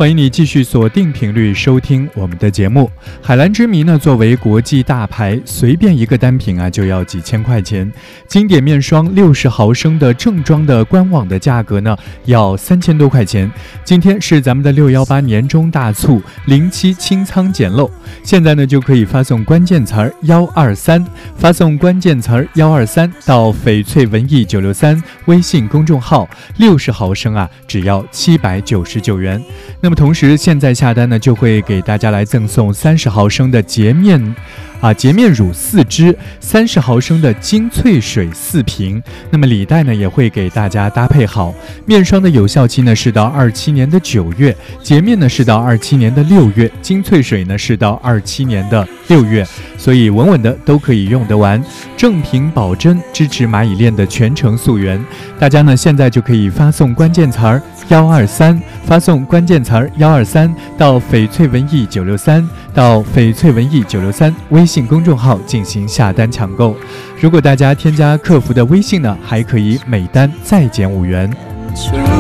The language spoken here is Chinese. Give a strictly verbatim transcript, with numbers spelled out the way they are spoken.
欢迎你继续锁定频率收听我们的节目。海蓝之谜呢，作为国际大牌，随便一个单品啊就要几千块钱。经典面霜六十毫升的正装的官网的价格呢要三千多块钱。今天是咱们的六一八年中大促，零七清仓捡漏，现在呢就可以发送关键词儿幺二三，发送关键词儿幺二三到翡翠文艺九六三微信公众号，六十毫升啊只要七百九十九元。那么同时现在下单呢就会给大家来赠送三十毫升的洁面啊，洁面乳四支，三十毫升的精粹水四瓶。那么礼袋呢也会给大家搭配好。面霜的有效期呢是到二七年的九月，洁面呢是到二七年的六月，精粹水呢是到二七年的六月，所以稳稳的都可以用得完。正品保真，支持蚂蚁链的全程溯源。大家呢现在就可以发送关键词儿幺二三，发送关键词儿幺二三到翡翠文艺九六三，到翡翠文艺九六三微信公众号进行下单抢购。如果大家添加客服的微信呢，还可以每单再减五元。